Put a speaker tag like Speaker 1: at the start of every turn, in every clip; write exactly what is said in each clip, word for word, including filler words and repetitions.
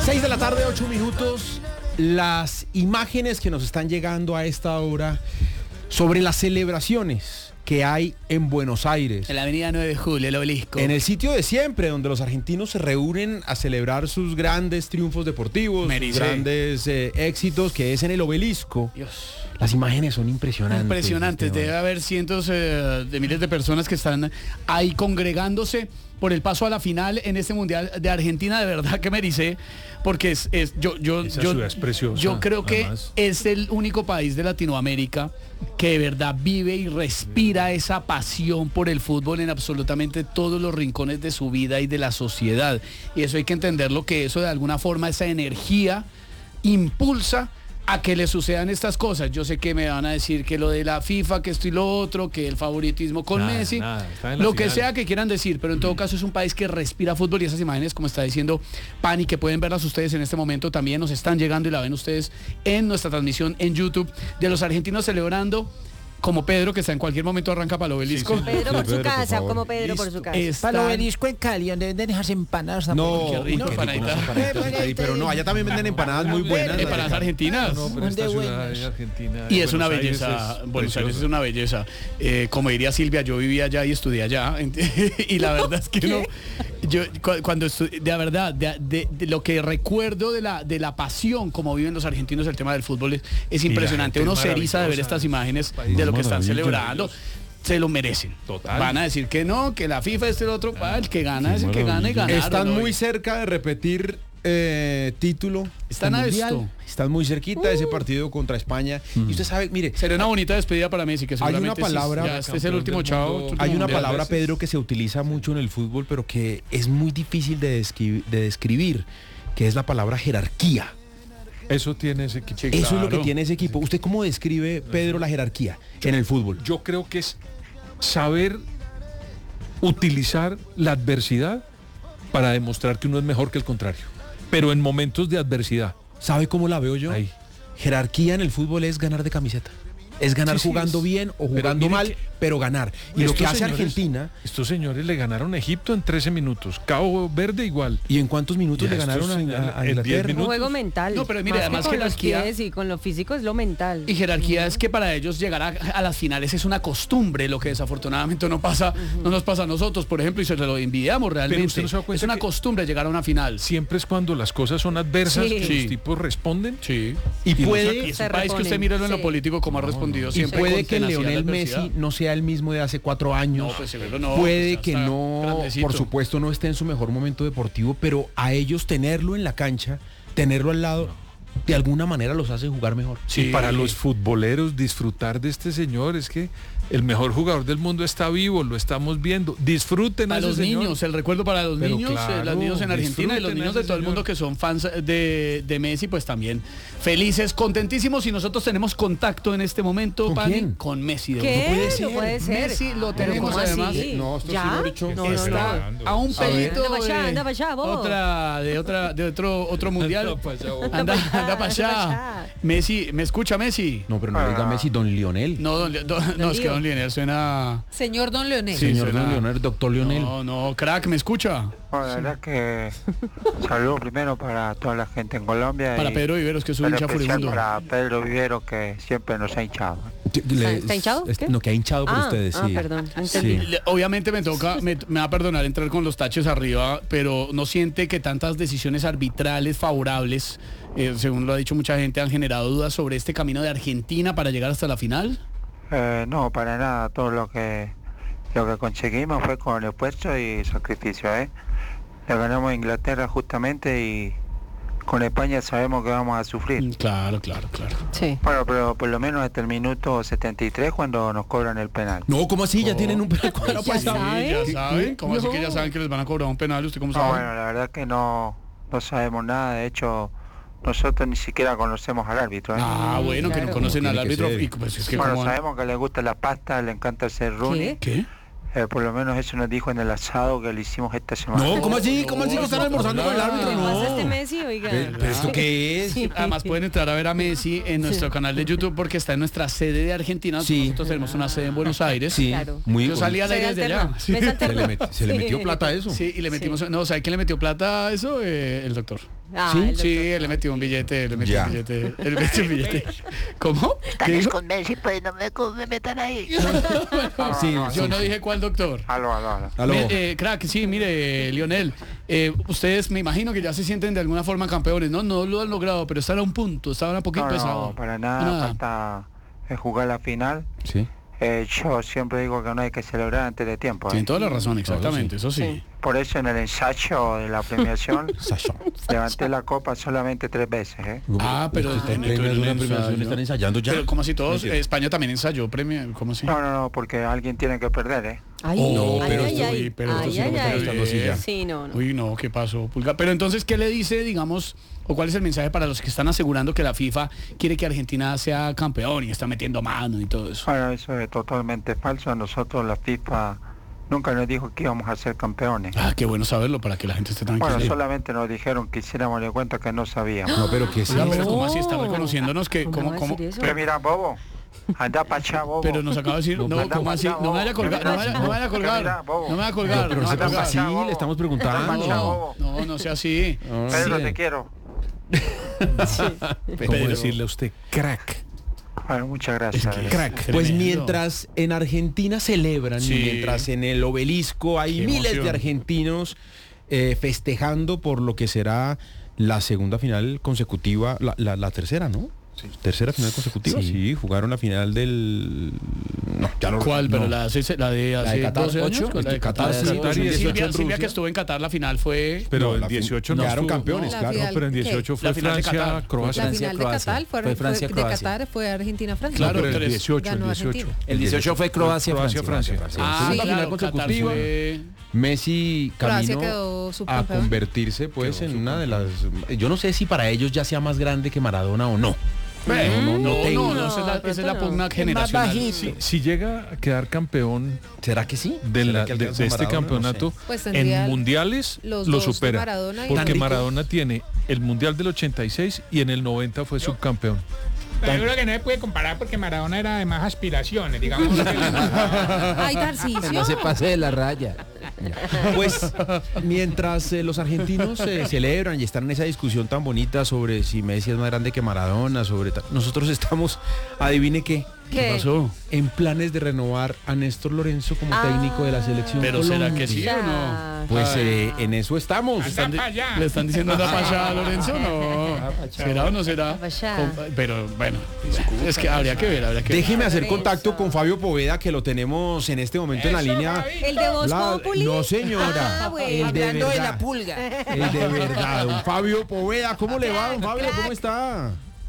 Speaker 1: seis de la tarde, ocho minutos. Las imágenes que nos están llegando a esta hora sobre las celebraciones que hay en Buenos Aires.
Speaker 2: En la avenida nueve de julio, el Obelisco.
Speaker 1: En el sitio de siempre, donde los argentinos se reúnen a celebrar sus grandes triunfos deportivos,
Speaker 2: Mericé.
Speaker 1: sus grandes eh, éxitos, que es en el Obelisco.
Speaker 2: Dios.
Speaker 1: Las imágenes son impresionantes.
Speaker 2: Impresionantes.
Speaker 1: Esteban.
Speaker 2: Debe haber cientos eh, de miles de personas que están ahí congregándose por el paso a la final en este Mundial de Argentina. De verdad que me ericé, porque es, es yo yo
Speaker 3: Esa
Speaker 2: yo,
Speaker 3: ciudad es preciosa,
Speaker 2: yo creo que
Speaker 3: además.
Speaker 2: es el único país de Latinoamérica que de verdad vive y respira esa pasión por el fútbol en absolutamente todos los rincones de su vida y de la sociedad. Y eso hay que entenderlo, que eso de alguna forma, esa energía impulsa a que le sucedan estas cosas. Yo sé que me van a decir que lo de la FIFA, que esto y lo otro, que el favoritismo con
Speaker 3: Nada,
Speaker 2: Messi,
Speaker 3: nada, está en la
Speaker 2: lo que
Speaker 3: final.
Speaker 2: sea que quieran decir, pero en todo caso es un país que respira fútbol, y esas imágenes, como está diciendo Pani, que pueden verlas ustedes en este momento, también nos están llegando y la ven ustedes en nuestra transmisión en YouTube, de los argentinos celebrando, como Pedro, que está en cualquier momento arranca para el Obelisco.
Speaker 3: Sí, sí.
Speaker 4: Pedro por
Speaker 1: Sí,
Speaker 4: su
Speaker 1: Pedro, por
Speaker 4: casa,
Speaker 1: favor.
Speaker 4: como Pedro por su casa.
Speaker 2: Están-
Speaker 5: Para el Obelisco en Cali, donde venden esas empanadas.
Speaker 1: No,
Speaker 2: Qué rico,
Speaker 1: uy,
Speaker 2: empanadita.
Speaker 1: unas empanadas ahí, pero no, allá también venden empanadas muy buenas.
Speaker 2: Empanadas argentinas.
Speaker 3: No, pero
Speaker 5: Son de
Speaker 3: esta ciudad
Speaker 5: buenas.
Speaker 3: de Argentina.
Speaker 2: Y es una
Speaker 3: Buenos Aires
Speaker 2: belleza,
Speaker 3: es
Speaker 2: Buenos Aires es
Speaker 3: preciosa.
Speaker 2: una belleza. Eh, como diría Silvia, yo vivía allá y estudié allá. Y la verdad es que no. Yo cu- cuando estu- de verdad, de, de- de lo que recuerdo de la de la pasión como viven los argentinos el tema del fútbol es, es
Speaker 3: Y la
Speaker 2: impresionante.
Speaker 3: gente
Speaker 2: Uno
Speaker 3: es
Speaker 2: se eriza de ver
Speaker 3: maravillosa,
Speaker 2: estas imágenes
Speaker 3: país
Speaker 2: de lo que están
Speaker 1: maravilloso.
Speaker 2: celebrando. Se lo merecen.
Speaker 3: Total.
Speaker 2: Van a decir que no, que la FIFA este el otro, ah, el que gana es el que gana y ganaron.
Speaker 1: Están
Speaker 2: ¿no?
Speaker 1: muy cerca de repetir eh, título.
Speaker 2: Están a
Speaker 1: mundial.
Speaker 2: esto.
Speaker 1: Están muy cerquita de ese partido contra España. Y usted sabe, mire,
Speaker 2: Sería una bonita despedida para Messi, que
Speaker 1: Hay una
Speaker 2: seguramente sí,
Speaker 1: palabra-
Speaker 2: ya este es el
Speaker 3: campeón
Speaker 2: último
Speaker 3: del
Speaker 2: chao.
Speaker 3: mundo.
Speaker 2: último
Speaker 1: hay una
Speaker 2: mundial.
Speaker 1: palabra,
Speaker 3: veces.
Speaker 1: Pedro, que se utiliza mucho en el fútbol, pero que es muy difícil de, descri- de describir, que es la palabra jerarquía.
Speaker 3: Eso tiene ese equipo.
Speaker 2: Sí,
Speaker 1: Eso es lo que
Speaker 2: claro.
Speaker 1: tiene ese equipo. ¿Usted cómo describe, Pedro, la jerarquía en el fútbol?
Speaker 3: Yo creo que es saber utilizar la adversidad para demostrar que uno es mejor que el contrario. Pero en momentos de adversidad.
Speaker 1: ¿Sabe cómo la veo yo?
Speaker 3: Ahí.
Speaker 1: Jerarquía en el fútbol es ganar de camiseta. Es ganar
Speaker 3: Sí, sí,
Speaker 1: jugando
Speaker 3: es-
Speaker 1: bien o
Speaker 3: pero
Speaker 1: jugando
Speaker 3: mire
Speaker 1: mal,
Speaker 3: que-
Speaker 1: pero ganar. Y lo
Speaker 3: Estos
Speaker 1: que hace
Speaker 3: señores-
Speaker 1: Argentina,
Speaker 3: Estos señores le ganaron a Egipto en trece minutos. Cabo Verde igual.
Speaker 1: ¿y en cuántos minutos
Speaker 3: Ya,
Speaker 1: le ganaron
Speaker 3: estos
Speaker 1: a,
Speaker 3: señores
Speaker 1: a- a
Speaker 3: en diez
Speaker 1: Inglaterra?
Speaker 4: Un
Speaker 3: minutos.
Speaker 4: juego mental.
Speaker 2: No, pero mire,
Speaker 4: Más que
Speaker 2: además
Speaker 4: con los
Speaker 2: jerarquía-
Speaker 4: pies y con lo físico es lo mental.
Speaker 2: Y jerarquía es que para ellos llegar a, a las finales es una costumbre, lo que desafortunadamente no pasa, no nos pasa a nosotros, por ejemplo, y se lo envidiamos realmente.
Speaker 3: usted no se da cuenta
Speaker 2: es una
Speaker 3: que-
Speaker 2: costumbre llegar a una final.
Speaker 3: Siempre es cuando las cosas son adversas
Speaker 4: Sí.
Speaker 3: que
Speaker 2: Sí.
Speaker 3: los tipos responden.
Speaker 2: Sí.
Speaker 1: Y
Speaker 2: no
Speaker 1: puede-
Speaker 2: sé, y es
Speaker 4: Se
Speaker 2: un país que usted
Speaker 4: reponen,
Speaker 2: míralo en lo
Speaker 4: sí.
Speaker 2: político como ha respondido
Speaker 1: Y
Speaker 2: siempre.
Speaker 1: puede
Speaker 2: con
Speaker 1: que
Speaker 2: tenacidad a la
Speaker 1: Lionel
Speaker 2: adversidad.
Speaker 1: Messi no sea el mismo de hace cuatro años.
Speaker 2: No, pues seguro no,
Speaker 1: puede
Speaker 2: pues,
Speaker 1: que
Speaker 2: está
Speaker 1: no,
Speaker 2: grandecito.
Speaker 1: por supuesto, no esté en su mejor momento deportivo, pero a ellos tenerlo en la cancha, tenerlo al lado, de alguna manera los hace jugar mejor.
Speaker 2: Sí.
Speaker 3: Y para los futboleros disfrutar de este señor es que el mejor jugador del mundo está vivo, lo estamos viendo. Disfruten a
Speaker 2: Para
Speaker 3: ese
Speaker 2: los
Speaker 3: señor.
Speaker 2: niños, el recuerdo para los
Speaker 3: Pero
Speaker 2: niños,
Speaker 3: claro,
Speaker 2: eh, los niños en Argentina y los
Speaker 3: disfruten a
Speaker 2: niños de
Speaker 3: ese
Speaker 2: todo el mundo
Speaker 3: señor.
Speaker 2: que son fans de, de Messi, pues también felices, contentísimos, y nosotros tenemos contacto en este momento,
Speaker 1: ¿Con
Speaker 2: Pani,
Speaker 1: quién?
Speaker 2: con Messi. De
Speaker 4: ¿Qué?
Speaker 2: verdad.
Speaker 1: puede ser.
Speaker 4: No puede ser.
Speaker 2: Messi lo
Speaker 4: Pero
Speaker 2: tenemos
Speaker 4: ¿cómo
Speaker 2: además.
Speaker 4: así?
Speaker 1: No, esto sí
Speaker 4: ¿Ya?
Speaker 1: lo he dicho.
Speaker 4: No, no,
Speaker 2: Está
Speaker 4: no.
Speaker 2: a un
Speaker 1: A ver.
Speaker 2: pelito
Speaker 4: Anda pa' allá,
Speaker 2: de
Speaker 4: anda pa' allá, vos.
Speaker 2: otra de otra de otro otro mundial.
Speaker 3: Anda pa' allá, vos.
Speaker 2: Anda,
Speaker 4: Anda pa' allá,
Speaker 2: anda pa'
Speaker 4: anda pa'
Speaker 2: allá.
Speaker 4: allá.
Speaker 2: Messi, ¿me escucha Messi?
Speaker 1: No, pero no le diga Messi, don Lionel.
Speaker 2: No, don, don- no, es que
Speaker 4: Lío.
Speaker 2: don Lionel suena.
Speaker 6: Señor Don Leonel.
Speaker 2: Sí,
Speaker 1: Señor
Speaker 2: suena-
Speaker 1: don Lionel, doctor Lionel.
Speaker 2: No, no, crack, ¿me escucha?
Speaker 7: Bueno, la verdad que saludos primero para toda la gente en Colombia.
Speaker 2: Para
Speaker 7: y
Speaker 2: Pedro Viveros, que es un
Speaker 7: en
Speaker 2: hincha
Speaker 7: especial
Speaker 2: furibundo.
Speaker 7: para Pedro Vivero, que siempre nos ha hinchado.
Speaker 1: Le-
Speaker 4: ¿Está hinchado?
Speaker 1: es-
Speaker 4: ¿Qué?
Speaker 1: No, que ha hinchado por
Speaker 4: Ah,
Speaker 1: ustedes,
Speaker 4: ah,
Speaker 1: sí.
Speaker 4: perdón, no entendí.
Speaker 1: Sí.
Speaker 2: Le- Obviamente me toca, me, me va a perdonar entrar con los taches arriba, pero no siente que tantas decisiones arbitrales favorables, eh, según lo ha dicho mucha gente, han generado dudas sobre este camino de Argentina para llegar hasta la final.
Speaker 7: Eh, no, para nada. Todo lo que lo que conseguimos fue con esfuerzo y sacrificio, ¿eh? Le ganamos a Inglaterra justamente y con España sabemos que vamos a sufrir.
Speaker 2: Claro, claro, claro.
Speaker 4: Sí.
Speaker 7: Bueno, pero por lo menos hasta el minuto setenta y tres cuando nos cobran el penal.
Speaker 1: No, ¿cómo así? Ya tienen un penal
Speaker 4: Ya
Speaker 1: cuadrado
Speaker 4: sabe.
Speaker 1: pasado.
Speaker 2: Sí, ya
Speaker 4: ¿Qué?
Speaker 2: saben, ¿cómo así que ya
Speaker 4: No.
Speaker 2: saben que les van a cobrar un penal? ¿Usted cómo
Speaker 7: No,
Speaker 2: sabe?
Speaker 7: bueno, la verdad que no, no sabemos nada. De hecho, nosotros ni siquiera conocemos al árbitro, ¿eh?
Speaker 2: Ah, bueno, que no
Speaker 4: Claro.
Speaker 2: conocen
Speaker 1: Como
Speaker 2: al
Speaker 1: tiene que
Speaker 2: árbitro
Speaker 1: ser.
Speaker 2: y pues es que
Speaker 7: Bueno,
Speaker 2: como...
Speaker 7: sabemos que le gusta la pasta, le encanta hacer running.
Speaker 2: ¿Qué?
Speaker 7: Eh, por lo menos eso nos dijo en el asado que le hicimos esta semana.
Speaker 1: No, ¿cómo así? ¿Cómo así que están almorzando con el árbitro?
Speaker 4: ¿Qué
Speaker 1: No.
Speaker 4: pasa este Messi? Oiga.
Speaker 1: Pero, pero ¿esto qué es?
Speaker 4: Sí.
Speaker 2: Además pueden entrar a ver a Messi en nuestro canal de YouTube porque está en nuestra sede de Argentina.
Speaker 1: Sí.
Speaker 2: Nosotros tenemos una sede en Buenos Aires.
Speaker 1: Sí,
Speaker 4: Claro.
Speaker 1: muy
Speaker 2: Yo salí al
Speaker 4: Se
Speaker 2: aire desde allá.
Speaker 4: alterna.
Speaker 2: Sí.
Speaker 4: Ves
Speaker 1: Se
Speaker 4: alterna.
Speaker 1: le, met- se le
Speaker 4: Sí.
Speaker 1: metió plata a eso.
Speaker 2: Sí, y le metimos, no, ¿sabe quién le metió plata a eso? Eh, el doctor.
Speaker 4: Ah,
Speaker 1: ¿Sí?
Speaker 4: el doctor
Speaker 2: Sí, él le metió un billete, le metió
Speaker 1: Ya.
Speaker 2: un billete. Él le metió un billete. ¿Cómo? ¿Qué
Speaker 5: Están
Speaker 2: dijo?
Speaker 5: con Messi, pues no me, no me metan ahí.
Speaker 1: Sí,
Speaker 2: Yo no dije cuál doctor.
Speaker 7: Aló, aló, aló.
Speaker 1: Aló.
Speaker 2: Mi- eh, crack, sí, mire, Lionel, eh, ustedes me imagino que ya se sienten de alguna forma campeones, ¿no? No lo han logrado, pero están a un punto, estaban a poquito
Speaker 7: No,
Speaker 2: de
Speaker 7: no,
Speaker 2: sábado.
Speaker 7: para nada, falta eh, jugar la final.
Speaker 1: Sí.
Speaker 7: Eh, yo siempre digo que no hay que celebrar antes de tiempo.
Speaker 2: Tienen
Speaker 7: ¿eh?
Speaker 2: toda la razón, exactamente, eso sí.
Speaker 4: Sí.
Speaker 7: Por eso en el ensayo de la premiación
Speaker 1: Sasha.
Speaker 7: levanté la copa solamente tres veces. ¿eh?
Speaker 2: Ah, pero
Speaker 1: Ustedes
Speaker 2: en-
Speaker 1: premios
Speaker 2: en
Speaker 1: de
Speaker 2: el
Speaker 1: una
Speaker 2: ensayo.
Speaker 1: premiación están ensayando ya.
Speaker 2: Pero como así todos,
Speaker 1: Mentira.
Speaker 2: eh, España también ensayó premio, ¿cómo así?
Speaker 7: No, no, no, porque alguien tiene que perder, ¿eh?
Speaker 4: Ay,
Speaker 2: Oh,
Speaker 4: ay,
Speaker 2: pero
Speaker 4: ay,
Speaker 2: esto-
Speaker 4: ay.
Speaker 2: uy, pero esto
Speaker 4: Ay,
Speaker 2: sí lo
Speaker 4: ay,
Speaker 2: que
Speaker 4: ay.
Speaker 2: está dando silla.
Speaker 4: Sí, no, no.
Speaker 2: Uy, no, ¿qué pasó, Pulga? Pero entonces, ¿qué le dice, digamos, o cuál es el mensaje para los que están asegurando que la FIFA quiere que Argentina sea campeón y está metiendo mano y todo eso?
Speaker 7: Bueno, eso es totalmente falso. A nosotros la FIFA nunca nos dijo que íbamos a ser campeones.
Speaker 2: Ah, qué bueno saberlo para que la gente esté tranquila.
Speaker 7: Bueno, solamente nos dijeron que hiciéramos de cuenta que no sabíamos.
Speaker 1: No, pero que sí.
Speaker 2: Oiga, pero
Speaker 4: No.
Speaker 2: ¿cómo así está reconociéndonos que
Speaker 4: ¿Cómo
Speaker 2: cómo,
Speaker 4: va a
Speaker 2: cómo-
Speaker 4: decir eso?
Speaker 7: Pero mira, bobo, anda pa' allá, bobo.
Speaker 2: pero nos acaba de decir, no,
Speaker 7: Anda
Speaker 2: ¿cómo
Speaker 7: pa'
Speaker 2: así?
Speaker 7: allá,
Speaker 2: No me vaya a
Speaker 7: bobo.
Speaker 2: colgar, no me vaya, no me vaya a
Speaker 7: Pero mira,
Speaker 2: colgar,
Speaker 7: bobo.
Speaker 2: no me vaya a colgar,
Speaker 1: Pero
Speaker 2: no
Speaker 1: no
Speaker 2: me
Speaker 1: se
Speaker 2: vaya a
Speaker 1: ponga
Speaker 2: colgar.
Speaker 1: así, le estamos preguntando.
Speaker 7: bobo.
Speaker 2: No, no, no sea así.
Speaker 7: Pedro,
Speaker 1: Sí.
Speaker 7: te quiero.
Speaker 3: ¿Cómo
Speaker 2: Pedro.
Speaker 3: decirle a usted crack?
Speaker 7: Bueno, muchas gracias.
Speaker 2: que-
Speaker 1: Crack.
Speaker 2: Tremendo.
Speaker 1: Pues mientras en Argentina celebran,
Speaker 2: Sí.
Speaker 1: mientras en el obelisco hay
Speaker 2: Qué
Speaker 1: miles
Speaker 2: emoción.
Speaker 1: de argentinos eh, festejando por lo que será la segunda final consecutiva, la, la- la tercera, ¿no? Tercera final consecutiva,
Speaker 2: Sí.
Speaker 1: sí. Jugaron la final del... No, ya no-
Speaker 2: ¿Cuál?
Speaker 1: no.
Speaker 2: Pero la, la de hace
Speaker 1: de Qatar,
Speaker 2: doce años.
Speaker 1: ocho,
Speaker 2: La de Qatar,
Speaker 1: Qatar,
Speaker 2: sí.
Speaker 1: Qatar y
Speaker 2: Silvia,
Speaker 1: dieciocho en
Speaker 2: Silvia
Speaker 1: Rusia.
Speaker 2: que estuvo en Qatar, la final fue...
Speaker 3: Pero
Speaker 1: No,
Speaker 3: en
Speaker 1: la fin-
Speaker 3: dieciocho no
Speaker 1: quedaron
Speaker 3: estuvo.
Speaker 1: campeones,
Speaker 6: No, la
Speaker 1: claro.
Speaker 6: final-
Speaker 3: No, pero en dieciocho fue
Speaker 2: La final de
Speaker 3: Francia,
Speaker 2: Qatar.
Speaker 3: Croacia.
Speaker 6: La final de Qatar fue,
Speaker 5: Fue Francia,
Speaker 6: fue- de
Speaker 5: Croacia.
Speaker 6: Qatar fue Argentina-Francia.
Speaker 2: Claro,
Speaker 3: pero el
Speaker 2: tres.
Speaker 3: dieciocho, el
Speaker 6: Ganó
Speaker 3: dieciocho.
Speaker 6: Argentina.
Speaker 5: El dieciocho fue Croacia,
Speaker 3: Croacia,
Speaker 5: Francia.
Speaker 3: Francia.
Speaker 2: Ah,
Speaker 1: Segunda
Speaker 2: claro,
Speaker 1: final
Speaker 2: Qatar
Speaker 1: consecutiva.
Speaker 2: fue-
Speaker 1: Messi
Speaker 6: Croacia
Speaker 1: camino
Speaker 6: quedó
Speaker 1: a
Speaker 6: subcampeón.
Speaker 1: convertirse pues
Speaker 3: Quedó
Speaker 1: en una de las... Yo no sé si para ellos ya sea más grande que Maradona o no.
Speaker 2: Bueno,
Speaker 1: no, no
Speaker 2: no,
Speaker 1: tengo.
Speaker 2: no, esa es la, esa es la
Speaker 4: No,
Speaker 2: pugna
Speaker 5: más
Speaker 2: generacional.
Speaker 5: bajito.
Speaker 2: Sí.
Speaker 3: Si llega a quedar campeón
Speaker 1: ¿Será que sí?
Speaker 3: de,
Speaker 1: ¿Será
Speaker 3: la-
Speaker 1: que
Speaker 3: de-
Speaker 1: alcanza
Speaker 3: de este
Speaker 1: Maradona? No
Speaker 3: campeonato,
Speaker 1: sé.
Speaker 6: Pues tendría
Speaker 3: en mundiales
Speaker 6: los
Speaker 3: lo
Speaker 6: dos de
Speaker 3: supera.
Speaker 6: Maradona y
Speaker 3: Porque
Speaker 6: Enrico.
Speaker 3: Maradona tiene el mundial del ochenta y seis y en el noventa fue subcampeón.
Speaker 8: Pero yo creo que no se puede comparar porque Maradona era de más aspiraciones, digamos. que la-
Speaker 6: Ay, Tarcisio.
Speaker 5: Que no se pase de la raya.
Speaker 1: Pues mientras eh, los argentinos se celebran y están en esa discusión tan bonita sobre si Messi es más grande que Maradona, sobre ta- nosotros estamos, adivine qué,
Speaker 2: ¿Qué pasó?
Speaker 1: en planes de renovar a Néstor Lorenzo como
Speaker 4: Ah.
Speaker 1: técnico de la selección
Speaker 2: Pero ¿será
Speaker 1: Colombia.
Speaker 2: que sí o no?
Speaker 1: Pues eh, en eso estamos.
Speaker 8: Anda
Speaker 1: Están de-
Speaker 8: pa' allá.
Speaker 2: ¿Le están diciendo anda para allá, Lorenzo? No. ¿Será o no será?
Speaker 4: Pa' allá.
Speaker 2: Com- Pero bueno, es que habría que ver, habría que ver.
Speaker 1: Déjeme hacer
Speaker 4: Lorenzo.
Speaker 1: contacto con Fabio Poveda, que lo tenemos en este momento en la
Speaker 8: Eso,
Speaker 1: línea.
Speaker 8: Fabito.
Speaker 4: ¿El de Voz
Speaker 1: La-
Speaker 4: Populi?
Speaker 1: No, señora.
Speaker 6: Ah, bueno.
Speaker 1: El de
Speaker 5: Hablando de la
Speaker 1: verdad.
Speaker 5: pulga.
Speaker 1: El de verdad, don Fabio Poveda. ¿Cómo le va, don Fabio? ¿Cómo está?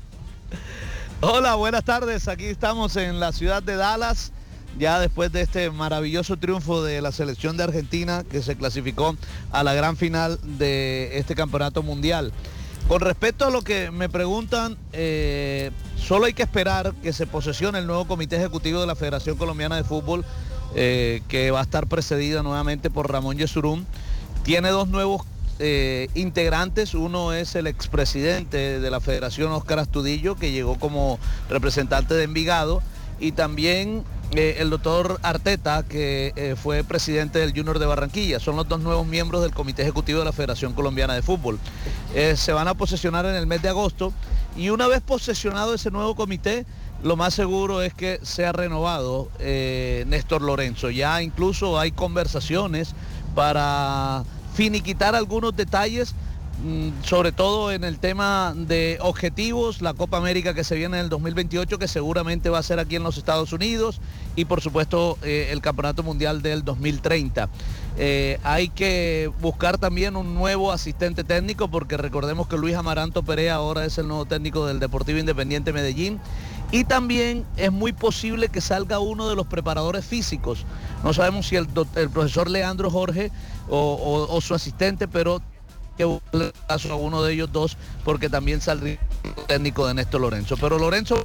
Speaker 9: Hola, buenas tardes. Aquí estamos en la ciudad de Dallas, ya después de este maravilloso triunfo de la selección de Argentina que se clasificó a la gran final de este campeonato mundial. Con respecto a lo que me preguntan, eh, solo hay que esperar que se posesione el nuevo comité ejecutivo de la Federación Colombiana de Fútbol, eh, que va a estar precedida nuevamente por Ramón Yesurún. Tiene dos nuevos eh, integrantes. Uno es el expresidente de la Federación, Óscar Astudillo, que llegó como representante de Envigado, y también eh, el doctor Arteta, que eh, fue presidente del Junior de Barranquilla. Son los dos nuevos miembros del Comité Ejecutivo de la Federación Colombiana de Fútbol. Eh, se van a posesionar en el mes de agosto, y una vez posesionado ese nuevo comité, lo más seguro es que sea renovado eh, Néstor Lorenzo. Ya incluso hay conversaciones para finiquitar algunos detalles, mm, sobre todo en el tema de objetivos, la Copa América que se viene en el dos mil veintiocho, que seguramente va a ser aquí en los Estados Unidos, y por supuesto eh, el Campeonato Mundial del dos mil treinta. Eh, hay que buscar también un nuevo asistente técnico, porque recordemos que Luis Amaranto Perea ahora es el nuevo técnico del Deportivo Independiente Medellín. Y también es muy posible que salga uno de los preparadores físicos. No sabemos si el, doc- el profesor Leandro Jorge o, o- o su asistente, pero que buscarle caso a uno de ellos dos, porque también saldría el técnico de Néstor Lorenzo. Pero Lorenzo,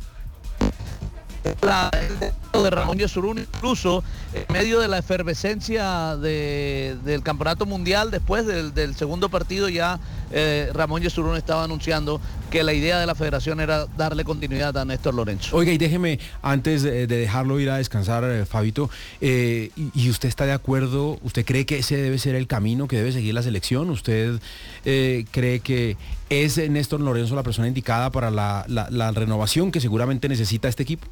Speaker 9: la, el de Ramón Yesurún, incluso en medio de la efervescencia de- del campeonato mundial, después del, del segundo partido ya eh, Ramón Yesurún estaba anunciando que la idea de la federación era darle continuidad a Néstor Lorenzo.
Speaker 1: Oiga, y déjeme, antes de, de dejarlo ir a descansar, eh, Fabito, eh, y, y usted está de acuerdo? ¿Usted cree que ese debe ser el camino que debe seguir la selección? ¿Usted eh, cree que es Néstor Lorenzo la persona indicada para la, la, la renovación que seguramente necesita este equipo?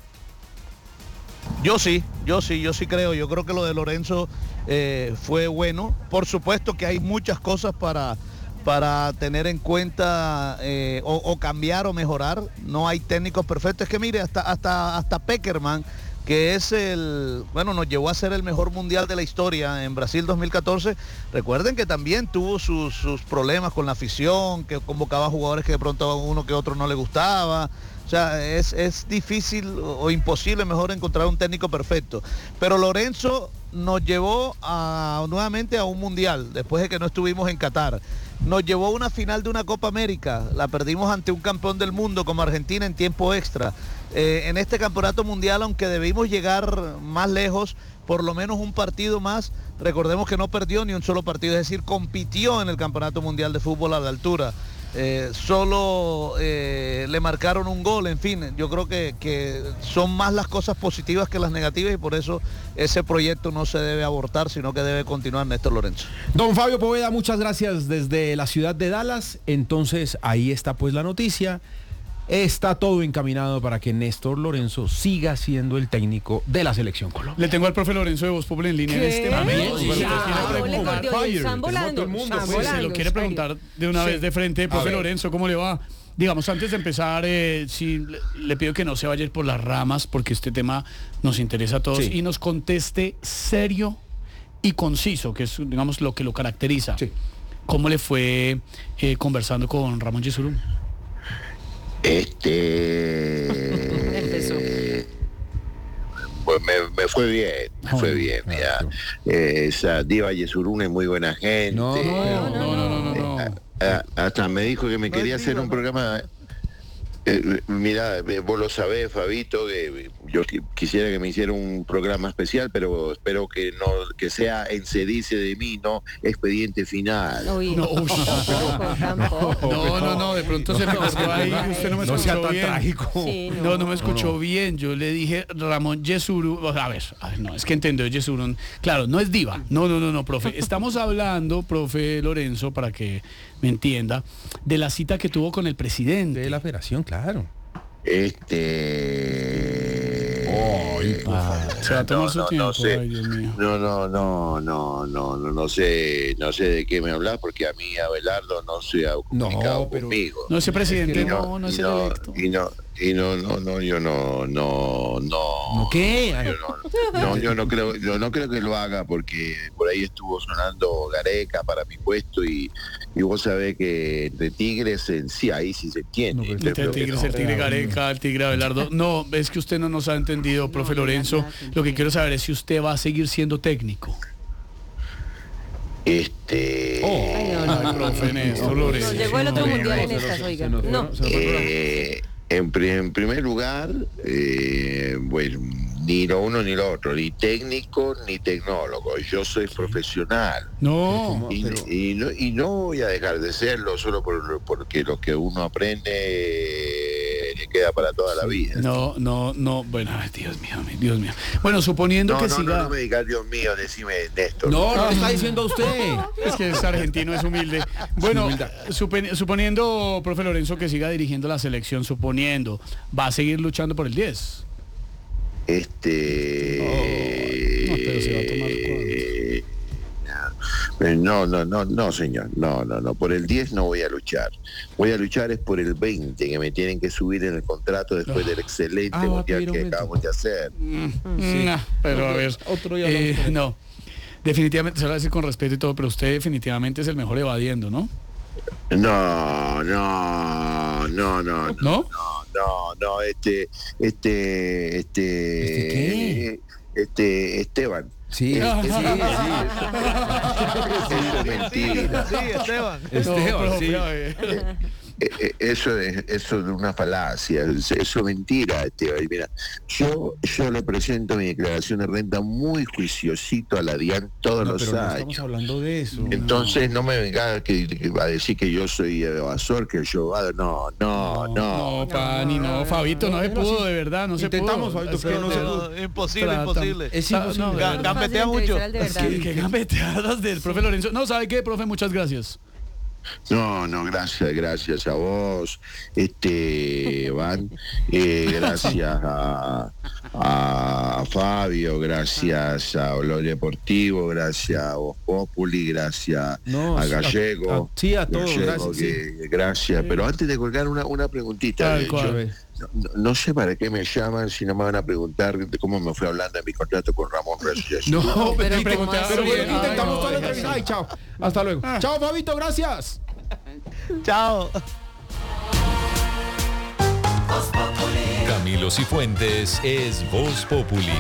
Speaker 9: Yo sí, yo sí, yo sí creo. Yo creo que lo de Lorenzo eh, fue bueno. Por supuesto que hay muchas cosas para, para tener en cuenta eh, o, o cambiar o mejorar. No hay técnicos perfectos. Es que mire, hasta, hasta, hasta Peckerman, que es el, bueno, nos llevó a ser el mejor mundial de la historia en Brasil dos mil catorce. Recuerden que también tuvo sus, sus problemas con la afición, que convocaba jugadores que de pronto a uno que otro no le gustaba. O sea, es, es difícil o imposible mejor encontrar un técnico perfecto. Pero Lorenzo nos llevó a, nuevamente a un mundial, después de que no estuvimos en Qatar. Nos llevó a una final de una Copa América, la perdimos ante un campeón del mundo como Argentina en tiempo extra. Eh, en este campeonato mundial, aunque debimos llegar más lejos, por lo menos un partido más, recordemos que no perdió ni un solo partido, es decir, compitió en el campeonato mundial de fútbol a la altura. Eh, solo eh, le marcaron un gol, en fin, yo creo que, que son más las cosas positivas que las negativas y por eso ese proyecto no se debe abortar, sino que debe continuar Néstor Lorenzo.
Speaker 1: Don Fabio Poveda, muchas gracias desde la ciudad de Dallas. Entonces ahí está pues la noticia. Está todo encaminado para que Néstor Lorenzo siga siendo el técnico de la selección Colombia.
Speaker 2: Le tengo al profe Lorenzo de Voz Populi en línea en este momento.
Speaker 4: Sí,
Speaker 2: Si
Speaker 4: ya,
Speaker 2: usted quiere
Speaker 4: no,
Speaker 2: preguntar-
Speaker 4: le corrió, están volando, están
Speaker 2: Pues,
Speaker 4: volando,
Speaker 2: se lo quiere
Speaker 4: en
Speaker 2: preguntar
Speaker 4: serio.
Speaker 2: de una
Speaker 4: Sí.
Speaker 2: vez de frente,
Speaker 4: A
Speaker 2: profe
Speaker 4: ver.
Speaker 2: Lorenzo, ¿cómo le va? Digamos, antes de empezar, eh, si le, le pido que no se vaya a ir por las ramas, porque este tema nos interesa a todos,
Speaker 1: Sí.
Speaker 2: y nos conteste serio y conciso, que es, digamos, lo que lo caracteriza.
Speaker 1: Sí.
Speaker 2: ¿Cómo le fue eh, conversando con Ramón Yesurún?
Speaker 10: Este... pues me, me fue bien, me fue bien, mira. Eh, esa Diva Yesurún es muy buena gente.
Speaker 1: No,
Speaker 2: No, no, no, no, no.
Speaker 10: Eh, a- hasta me dijo que me quería hacer un programa. Eh, mira, eh, vos lo sabés, Fabito, que yo qui- quisiera que me hiciera un programa especial, pero espero que no que sea en Se dice de mí, no Expediente Final.
Speaker 4: Uy,
Speaker 2: No, uy,
Speaker 4: tampoco, tampoco.
Speaker 2: No, no, no, de pronto se me cortó ahí, usted no me
Speaker 1: No sea
Speaker 2: escuchó
Speaker 1: tan
Speaker 2: bien.
Speaker 1: trágico.
Speaker 4: Sí,
Speaker 2: No, no me escuchó bien. Yo le dije Ramón Yesurún. A ver, a ver, no, es que entendió Yesurún. Claro, no es diva. No, no, no, no, profe. Estamos hablando, profe Lorenzo, para que me entienda, de la cita que tuvo con el presidente.
Speaker 1: De la federación, claro.
Speaker 10: Este.
Speaker 2: Ah, se va a tomar
Speaker 10: no,
Speaker 2: su
Speaker 10: no,
Speaker 2: tiempo.
Speaker 10: no sé.
Speaker 2: Ay, Dios mío.
Speaker 10: No, no, no, no, no, no, no sé, no sé de qué me hablas porque a mí Abelardo no se ha comunicado
Speaker 1: pero-
Speaker 10: conmigo.
Speaker 2: No, ese presidente
Speaker 10: Y
Speaker 2: no, no es
Speaker 10: y
Speaker 2: el
Speaker 10: no,
Speaker 2: electo.
Speaker 10: y no, y no, no, no, yo no, no, no.
Speaker 1: ¿No qué?
Speaker 10: Yo no, no, yo no creo, yo no creo que lo haga porque por ahí estuvo sonando Gareca para mi puesto y, y vos sabés que entre Tigres en sí, ahí sí se entiende.
Speaker 1: No, pero
Speaker 10: Yo
Speaker 2: Entre
Speaker 10: creo
Speaker 2: el
Speaker 10: que
Speaker 2: tigre,
Speaker 10: no.
Speaker 2: el tigre Gareca, el tigre Abelardo. No, es que usted no nos ha entendido, profe Lorenzo. Lo que quiero saber es si usted va a seguir siendo técnico.
Speaker 10: Este.
Speaker 4: Ay, no, no,
Speaker 2: Ay,
Speaker 4: no.
Speaker 2: profe Néstor
Speaker 4: Nos
Speaker 2: Lorenzo.
Speaker 4: llegó el otro
Speaker 2: No,
Speaker 4: mundial en
Speaker 1: se nos-
Speaker 4: estas,
Speaker 1: se
Speaker 4: oiga.
Speaker 1: nos fueron-
Speaker 4: No.
Speaker 1: se nos fueron-
Speaker 10: Eh, en, pri- en primer lugar, eh, bueno, ni lo uno ni lo otro, ni técnico ni tecnólogo. Yo soy profesional.
Speaker 2: No.
Speaker 10: Y, y no, y no voy a dejar de serlo solo por, porque lo que uno aprende eh, le queda para toda la vida.
Speaker 2: No, no, no. Bueno, ay, Dios mío, Dios mío. Bueno, suponiendo
Speaker 10: No,
Speaker 2: que
Speaker 10: no,
Speaker 2: siga.
Speaker 10: no, no me digas, Dios mío, decime, Néstor.
Speaker 1: No, no le está diciendo a usted.
Speaker 2: Es que es argentino, es humilde. Bueno, supen- suponiendo, profe Lorenzo, que siga dirigiendo la selección, suponiendo, ¿va a seguir luchando por el diez?
Speaker 10: Este.
Speaker 2: No, pero se va a tomar
Speaker 10: Eh, No, no, no, no, señor. No, no, no. Por el diez no voy a luchar. Voy a luchar es por el veinte, que me tienen que subir en el contrato después del excelente
Speaker 1: Ah, va a
Speaker 10: mundial
Speaker 1: pedir
Speaker 10: que
Speaker 1: aumento.
Speaker 10: acabamos de hacer.
Speaker 2: Mm, nah, pero a ver.
Speaker 1: Otro día
Speaker 2: eh,
Speaker 1: hablamos.
Speaker 2: no. Definitivamente, se lo voy a decir con respeto y todo, pero usted definitivamente es el mejor evadiendo, ¿no?
Speaker 10: No, no, no, no, no,
Speaker 2: ¿No?
Speaker 10: no, no, no, este, este, este,
Speaker 1: ¿Este qué?
Speaker 10: este, Esteban.
Speaker 1: Sí, sí, sí.
Speaker 10: Eso es mentira.
Speaker 9: Sí, Esteban.
Speaker 1: Esteban,
Speaker 2: No,
Speaker 1: sí.
Speaker 2: profe, a ver.
Speaker 10: eh, eso es eso es una falacia, eso es mentira, Esteban. Mira, yo yo le presento mi declaración de renta muy juiciosito a la DIAN todos
Speaker 1: No,
Speaker 10: los
Speaker 1: pero no
Speaker 10: años.
Speaker 1: estamos hablando de eso.
Speaker 10: Entonces no me venga que, que va a decir que yo soy evasor, que yo no, no, no.
Speaker 2: No, Pani, no, Fabito, no se pudo, de verdad, no se pudo.
Speaker 1: Intentamos, Fabito,
Speaker 2: Es
Speaker 1: pero
Speaker 2: que
Speaker 1: no se
Speaker 2: de-
Speaker 1: pudo.
Speaker 9: Imposible,
Speaker 2: Tratan-
Speaker 9: imposible.
Speaker 1: Es
Speaker 2: Ah,
Speaker 1: imposible.
Speaker 2: no,
Speaker 9: Ga-
Speaker 2: no,
Speaker 9: gambetea
Speaker 6: fácil
Speaker 9: mucho.
Speaker 6: entrevistar al de verdad.
Speaker 2: ¿Qué, qué gambeteadas del profe Lorenzo? No, ¿sabe qué, profe? Muchas gracias.
Speaker 10: No, no, gracias, gracias a vos, este, Van, eh, gracias a, a Fabio, gracias a Olor Deportivo, gracias a Voz Populi, gracias
Speaker 1: No,
Speaker 10: a
Speaker 1: sí, a-
Speaker 10: Gallego.
Speaker 1: a- sí, a todos,
Speaker 10: Gallego,
Speaker 1: gracias,
Speaker 10: que- gracias. Pero antes de colgar una, una preguntita,
Speaker 2: Tal
Speaker 10: eh, yo
Speaker 2: cual.
Speaker 10: no, no- no sé para qué me llaman, si no me van a preguntar de cómo me fue hablando en mi contrato con Ramón Reyes.
Speaker 1: No,
Speaker 6: pero
Speaker 1: pero,
Speaker 6: ¿cómo
Speaker 1: pregunta-
Speaker 6: así?
Speaker 1: pero bueno,
Speaker 2: Ay,
Speaker 1: intentamos
Speaker 2: no,
Speaker 1: toda la
Speaker 2: deja
Speaker 1: entrevista.
Speaker 2: así.
Speaker 1: Ay, chao. Hasta luego. Chao, Fabito, gracias.
Speaker 9: Chao.
Speaker 11: Camilo Cifuentes es Voz Populi.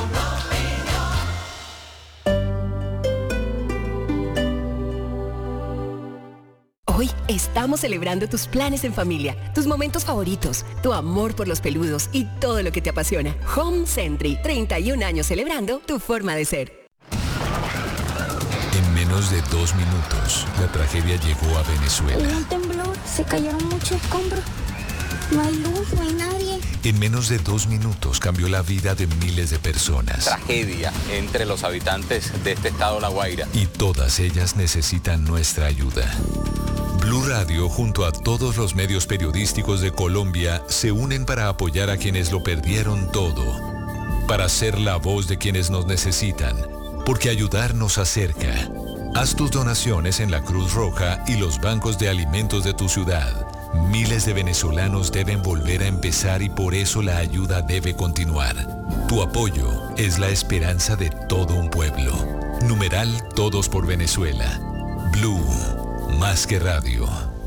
Speaker 12: Hoy estamos celebrando tus planes en familia, tus momentos favoritos, tu amor por los peludos y todo lo que te apasiona. Home Century, treinta y un años celebrando tu forma de ser.
Speaker 11: En menos de dos minutos, la tragedia llegó a Venezuela.
Speaker 13: Hubo un temblor, se cayeron muchos escombros. No hay luz, no hay nadie.
Speaker 11: En menos de dos minutos cambió la vida de miles de personas.
Speaker 14: Tragedia entre los habitantes de este estado La Guaira.
Speaker 11: Y todas ellas necesitan nuestra ayuda. Blue Radio, junto a todos los medios periodísticos de Colombia, se unen para apoyar a quienes lo perdieron todo. Para ser la voz de quienes nos necesitan. Porque ayudar nos acerca. Haz tus donaciones en la Cruz Roja y los bancos de alimentos de tu ciudad. Miles de venezolanos deben volver a empezar y por eso la ayuda debe continuar. Tu apoyo es la esperanza de todo un pueblo. Numeral Todos por Venezuela. Blue, más que radio.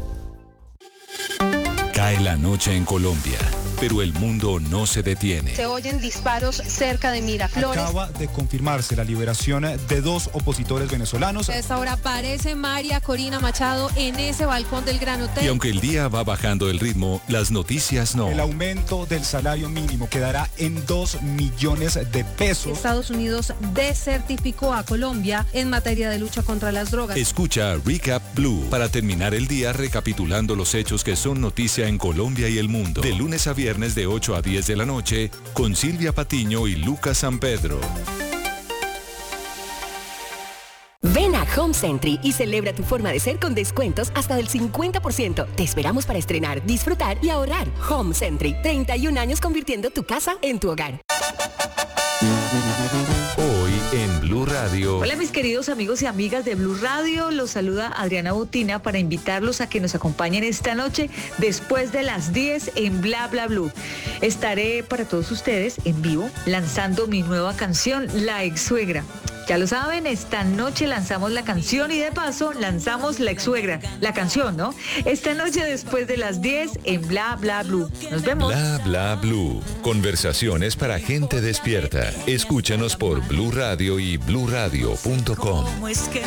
Speaker 11: Cae la noche en Colombia, pero el mundo no se detiene.
Speaker 15: Se oyen disparos cerca de Miraflores.
Speaker 16: Acaba de confirmarse la liberación de dos opositores venezolanos.
Speaker 6: A esta hora aparece María Corina Machado en ese balcón del Gran Hotel.
Speaker 11: Y aunque el día va bajando el ritmo, las noticias no.
Speaker 16: El aumento del salario mínimo quedará en dos millones de pesos.
Speaker 6: Estados Unidos desertificó a Colombia en materia de lucha contra las drogas.
Speaker 11: Escucha Recap Blue para terminar el día recapitulando los hechos que son noticia en Colombia y el mundo. De lunes a viernes de ocho a diez de la noche con Silvia Patiño y Lucas San Pedro.
Speaker 12: Ven a Home Century y celebra tu forma de ser con descuentos hasta del cincuenta por ciento. Te esperamos para estrenar, disfrutar y ahorrar. Home Century, treinta y un años convirtiendo tu casa en tu hogar.
Speaker 11: Hoy en Blue Radio.
Speaker 17: Hola mis queridos amigos y amigas de Blue Radio, los saluda Adriana Botina para invitarlos a que nos acompañen esta noche después de las diez en Bla Bla Blue. Estaré para todos ustedes en vivo lanzando mi nueva canción, La Ex Suegra. Ya lo saben, esta noche lanzamos la canción y de paso lanzamos La Ex Suegra, la canción, ¿no? Esta noche después de las diez en Bla Bla Blue. Nos vemos.
Speaker 11: Bla Bla Blue. Conversaciones para gente despierta. Escúchanos por Blue Radio y blue radio punto com.